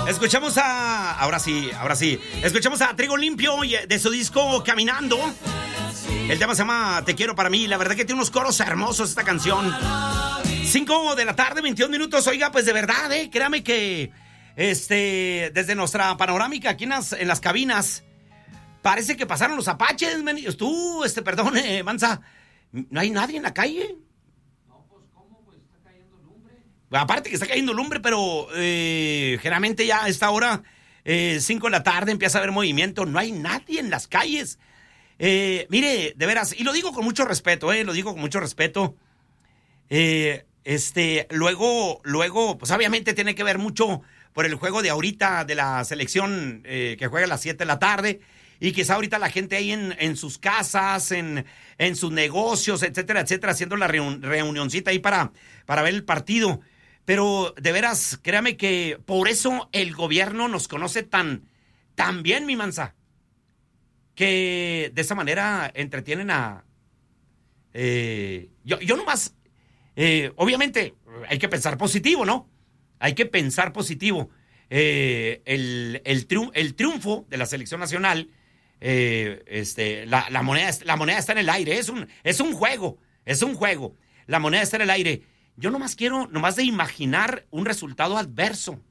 Escuchamos ahora sí, escuchamos a Trigo Limpio de su disco Caminando. El tema se llama Te quiero para mí. La verdad que tiene unos coros hermosos esta canción. 5 de la tarde, 21 minutos. Oiga, pues de verdad, créame que desde nuestra panorámica aquí en las cabinas, parece que pasaron los apaches, tú, perdón, Mansa, ¿no hay nadie en la calle? No, pues, ¿cómo? Pues está cayendo lumbre. Aparte que está cayendo lumbre, pero generalmente ya a esta hora, 5 de la tarde, empieza a haber movimiento. No hay nadie en las calles. Mire, de veras, y lo digo con mucho respeto, luego, pues obviamente tiene que ver mucho por el juego de ahorita de la selección que juega a las 7 de la tarde, y quizá ahorita la gente ahí en sus casas, en sus negocios, etcétera, etcétera, haciendo la reunioncita ahí para ver el partido. Pero de veras, créame que por eso el gobierno nos conoce tan bien, mi Mansa, que de esa manera entretienen a... Yo nomás... obviamente hay que pensar positivo, ¿no? Hay que pensar positivo. El triunfo de la selección nacional, la moneda está en el aire. Es un juego. La moneda está en el aire. Yo nomás quiero de imaginar un resultado adverso.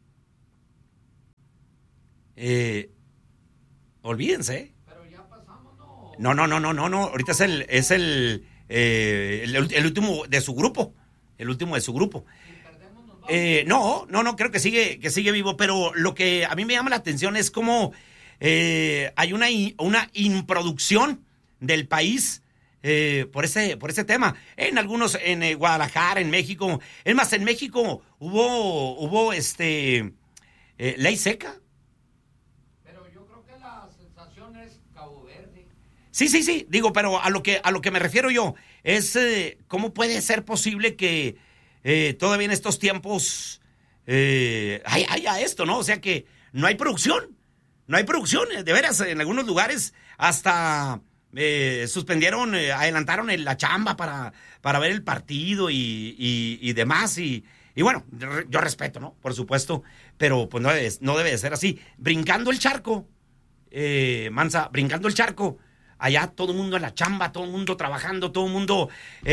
Olvídense. Pero ya pasamos, ¿no? No. Ahorita es el último de su grupo. El último de su grupo. Si perdemos, nos vamos. No, creo que sigue vivo, pero lo que a mí me llama la atención es cómo hay una improducción del país por ese tema. En Guadalajara, en México. Es más, en México hubo ley seca. Pero yo creo que la sensación es Cabo Verde. Sí, digo, pero a lo que me refiero yo es cómo puede ser posible que todavía en estos tiempos haya esto, ¿no? O sea que no hay producción, de veras, en algunos lugares hasta suspendieron, adelantaron la chamba para ver el partido y demás, y bueno, yo respeto, ¿no? Por supuesto, pero pues no debe de ser así. Brincando el charco, Mansa, brincando el charco, allá todo el mundo en la chamba, todo el mundo trabajando, todo el mundo,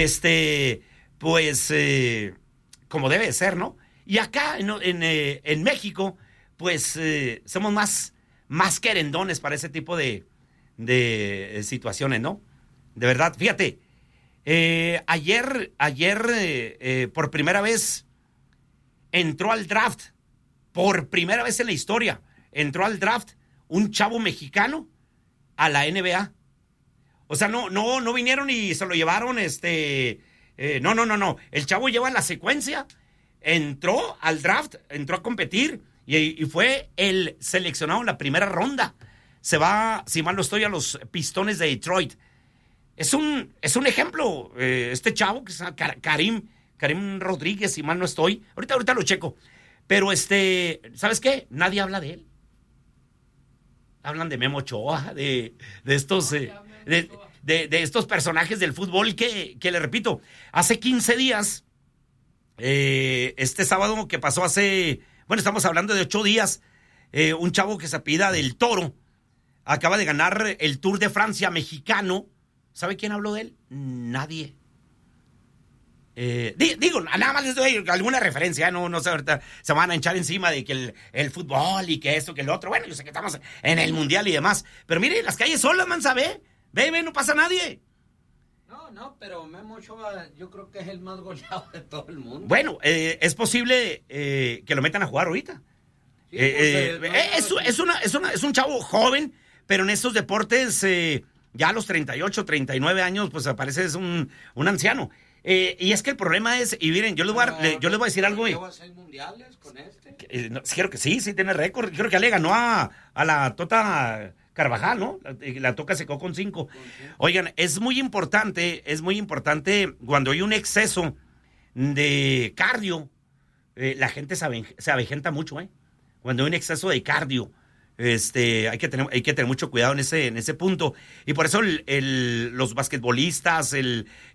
como debe de ser, ¿no? Y acá en México, pues somos más querendones para ese tipo de situaciones, ¿no? De verdad, fíjate, ayer por primera vez entró al draft, por primera vez en la historia, entró al draft un chavo mexicano a la NBA. O sea, no vinieron y se lo llevaron, no. El chavo lleva la secuencia, entró al draft, entró a competir y fue el seleccionado en la primera ronda. Se va, si mal no estoy, a los Pistones de Detroit. Es un ejemplo, este chavo, que es Karim Rodríguez, si mal no estoy. Ahorita lo checo. Pero ¿sabes qué? Nadie habla de él. Hablan de Memo Ochoa, de estos... De estos personajes del fútbol que le repito, hace 15 días, este sábado que pasó estamos hablando de 8 días, un chavo que se apellida Del Toro, acaba de ganar el Tour de Francia mexicano. ¿Sabe quién habló de él? Nadie. Digo, nada más les doy alguna referencia, no sé, ahorita se van a echar encima de que el fútbol y que esto, que el otro. Bueno, yo sé que estamos en el mundial y demás, pero mire, las calles solas, man, ¿sabe? Ve, no pasa nadie. No, pero Memo Ochoa yo creo que es el más goleado de todo el mundo. Bueno, es posible que lo metan a jugar ahorita. Sí, es un chavo joven, pero en estos deportes ya a los 38, 39 años, pues parece es un anciano. Y es que el problema es, y miren, yo les voy a decir algo. ¿Lleva 6 mundiales con este? Creo que sí tiene récord. Creo que le ganó a la Tota Carvajal, ¿no? La Toca secó con 5. Oigan, es muy importante cuando hay un exceso de cardio, la gente se avejenta mucho, ¿eh? Cuando hay un exceso de cardio, hay que tener mucho cuidado en ese punto. Y por eso los basquetbolistas,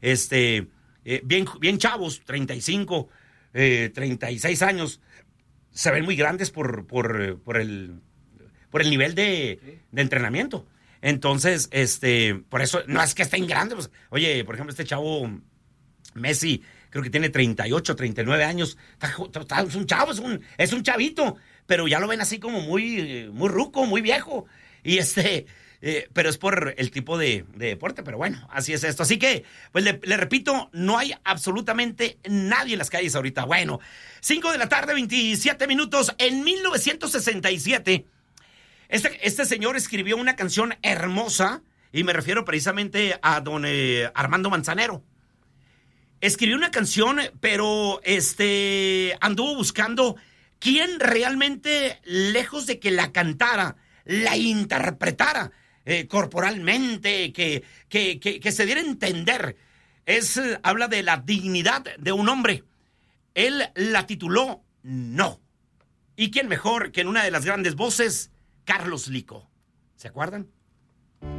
bien chavos, 35, 36 años, se ven muy grandes por el nivel de entrenamiento. Entonces, por eso, no es que estén grandes. Pues, oye, por ejemplo, este chavo Messi, creo que tiene 38, 39 años. Es un chavo, es un chavito, pero ya lo ven así como muy ruco, muy viejo. Y pero es por el tipo de deporte, pero bueno, así es esto. Así que, pues le repito, no hay absolutamente nadie en las calles ahorita. Bueno, 5 de la tarde, 27 minutos. En 1967, este señor escribió una canción hermosa, y me refiero precisamente a don Armando Manzanero. Escribió una canción, pero anduvo buscando quién realmente, lejos de que la cantara, la interpretara corporalmente, que se diera a entender. Habla de la dignidad de un hombre. Él la tituló No. ¿Y quién mejor que en una de las grandes voces, Carlos Lico? ¿Se acuerdan?